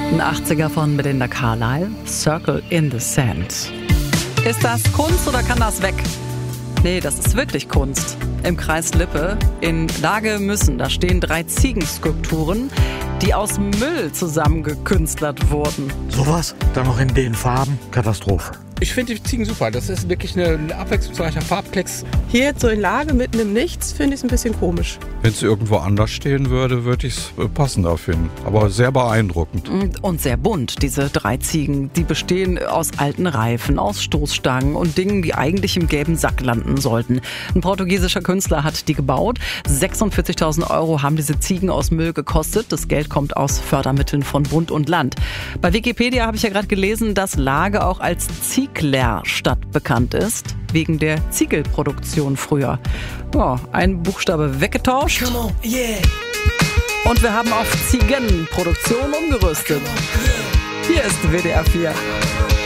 Ein 80er von Belinda Carlisle, Circle in the Sand. Ist das Kunst oder kann das weg? Nee, das ist wirklich Kunst. Im Kreis Lippe in Lagemüssen, da stehen 3 Ziegenskulpturen, die aus Müll zusammengekünstlert wurden. Sowas? Dann noch in den Farben? Katastrophe. Ich finde die Ziegen super. Das ist wirklich ein abwechslungsreicher Farbklecks. Hier jetzt so in Lage mitten im Nichts finde ich es ein bisschen komisch. Wenn es irgendwo anders stehen würde, würde ich es passender finden. Aber sehr beeindruckend. Und sehr bunt, diese 3 Ziegen. Die bestehen aus alten Reifen, aus Stoßstangen und Dingen, die eigentlich im gelben Sack landen sollten. Ein portugiesischer Künstler hat die gebaut. 46.000 € haben diese Ziegen aus Müll gekostet. Das Geld kommt aus Fördermitteln von Bund und Land. Bei Wikipedia habe ich ja gerade gelesen, dass Lage auch als Zieglerstadt bekannt ist, wegen der Ziegelproduktion früher. Ja, ein Buchstabe weggetauscht. Und wir haben auf Ziegenproduktion umgerüstet. Hier ist WDR 4.